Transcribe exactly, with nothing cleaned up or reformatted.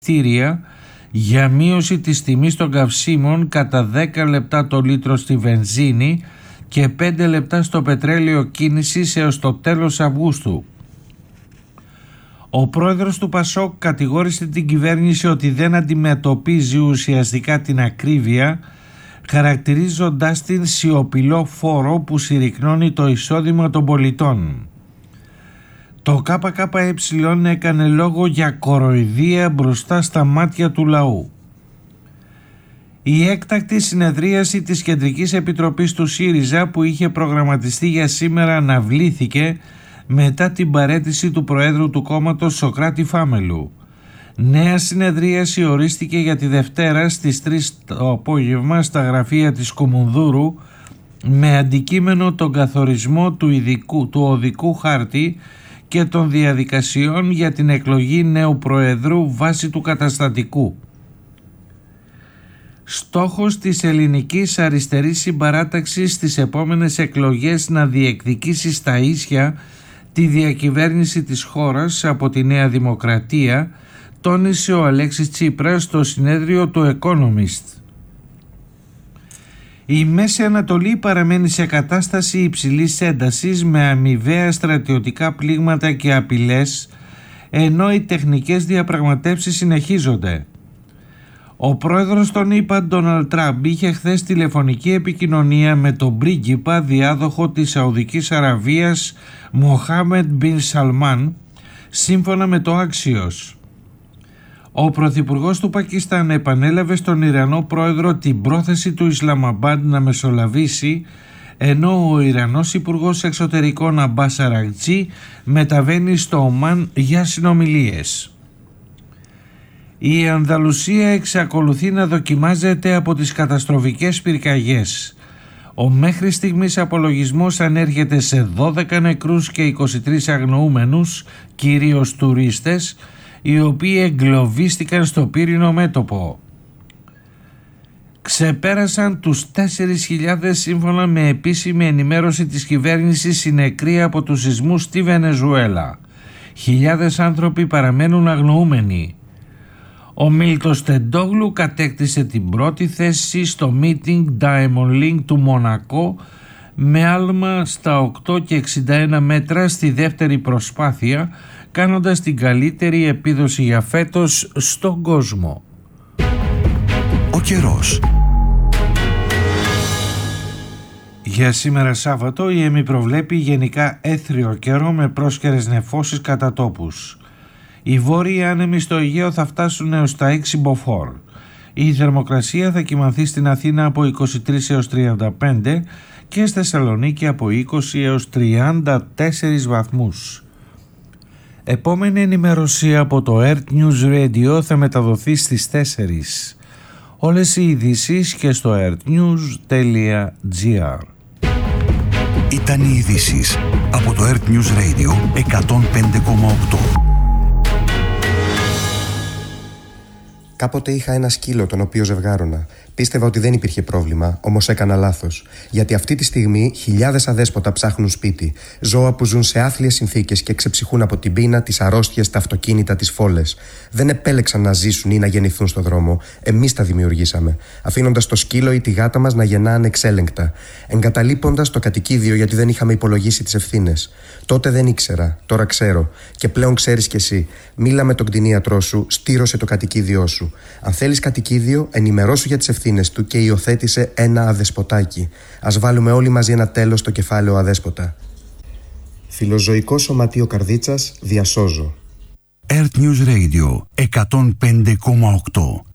για μείωση της τιμής των καυσίμων κατά δέκα λεπτά το λίτρο στη βενζίνη και πέντε λεπτά στο πετρέλαιο κίνησης έως το τέλος Αυγούστου. Ο πρόεδρος του Πασόκ κατηγόρησε την κυβέρνηση ότι δεν αντιμετωπίζει ουσιαστικά την ακρίβεια, χαρακτηρίζοντάς την σιωπηλό φόρο που συρρυκνώνει το εισόδημα των πολιτών. Το ΚΚΕ έκανε λόγο για κοροϊδία μπροστά στα μάτια του λαού. Η έκτακτη συνεδρίαση της Κεντρικής Επιτροπής του ΣΥΡΙΖΑ που είχε προγραμματιστεί για σήμερα αναβλήθηκε μετά την παραίτηση του Προέδρου του κόμματος Σωκράτη Φάμελου. Νέα συνεδρίαση ορίστηκε για τη Δευτέρα στις τρεις το απόγευμα στα γραφεία της Κουμουνδούρου με αντικείμενο τον καθορισμό του, ειδικού, του οδικού χάρτη και των διαδικασιών για την εκλογή νέου Προεδρού βάσει του καταστατικού. Στόχος της ελληνικής αριστερής συμπαράταξης στις επόμενες εκλογές να διεκδικήσει στα ίσια τη διακυβέρνηση της χώρας από τη Νέα Δημοκρατία, τόνισε ο Αλέξης Τσίπρας στο συνέδριο του Economist. Η Μέση Ανατολή παραμένει σε κατάσταση υψηλής έντασης με αμοιβαία στρατιωτικά πλήγματα και απειλές, ενώ οι τεχνικές διαπραγματεύσεις συνεχίζονται. Ο πρόεδρος των ΗΠΑ, Ντόναλντ Τραμπ, είχε χθες τηλεφωνική επικοινωνία με τον πρίγκιπα διάδοχο της Σαουδικής Αραβίας, Μοχάμεντ Μπιν Σαλμάν, σύμφωνα με το Axios. Ο πρωθυπουργός του Πακιστάν επανέλαβε στον Ιρανό πρόεδρο την πρόθεση του Ισλαμαμπάντ να μεσολαβήσει, ενώ ο Ιρανός υπουργός εξωτερικών Αμπάς Αραγτζή μεταβαίνει στο Ομάν για συνομιλίες. Η Ανδαλουσία εξακολουθεί να δοκιμάζεται από τις καταστροφικές πυρκαγιές. Ο μέχρι στιγμής απολογισμός ανέρχεται σε δώδεκα νεκρούς και είκοσι τρεις αγνοούμενους, κυρίως τουρίστες, οι οποίοι εγκλωβίστηκαν στο πύρινο μέτωπο. Ξεπέρασαν τους τέσσερις χιλιάδες σύμφωνα με επίσημη ενημέρωση της κυβέρνησης οι νεκροί από τους σεισμούς στη Βενεζουέλα. Χιλιάδες άνθρωποι παραμένουν αγνοούμενοι. Ο Μίλτος Τεντόγλου κατέκτησε την πρώτη θέση στο meeting Diamond League του Μονακό με άλμα στα οκτώ και εξήντα ένα μέτρα στη δεύτερη προσπάθεια, κάνοντας την καλύτερη επίδοση για φέτος στον κόσμο. Ο καιρός. Για σήμερα Σάββατο η ΕΜΗ προβλέπει γενικά έθριο καιρό με πρόσκαιρες νεφώσεις κατά τόπους. Οι βόρειοι άνεμοι στο Αιγαίο θα φτάσουν έως τα έξι μποφόρ. Η θερμοκρασία θα κυμανθεί στην Αθήνα από είκοσι τρεις έως τριάντα πέντε και στη Θεσσαλονίκη από είκοσι έως τριάντα τέσσερις βαθμούς. Επόμενη ενημέρωση από το Earth News Radio θα μεταδοθεί στις τέσσερις. Όλες οι ειδήσεις και στο earthnews τελεία gr. Ήταν οι ειδήσεις από το Earth News Radio εκατόν πέντε κόμμα οκτώ. Κάποτε είχα ένα σκύλο τον οποίο ζευγάρωνα. Πίστευα ότι δεν υπήρχε πρόβλημα, όμως έκανα λάθος. Γιατί αυτή τη στιγμή χιλιάδες αδέσποτα ψάχνουν σπίτι. Ζώα που ζουν σε άθλιες συνθήκες και ξεψυχούν από την πείνα, τις αρρώστιες, τα αυτοκίνητα, τις φόλες. Δεν επέλεξαν να ζήσουν ή να γεννηθούν στον δρόμο. Εμείς τα δημιουργήσαμε. Αφήνοντας το σκύλο ή τη γάτα μας να γεννά ανεξέλεγκτα. Εγκαταλείποντας το κατοικίδιο γιατί δεν είχαμε υπολογίσει τις ευθύνες. Τότε δεν ήξερα, τώρα ξέρω. Και πλέον ξέρεις κι εσύ. Μίλα με τον κτηνίατρό σου, στήρωσε το κατοικίδιό σου. Αν θέλεις κατοικίδιο, ενημερώσου για τις ευθύνες του και υιοθέτησε ένα αδεσποτάκι. Ας βάλουμε όλοι μαζί ένα τέλος στο κεφάλαιο αδέσποτα. Φιλοζωικό Σωματείο Καρδίτσας, διασώζω. Earth News Radio εκατόν πέντε κόμμα οκτώ.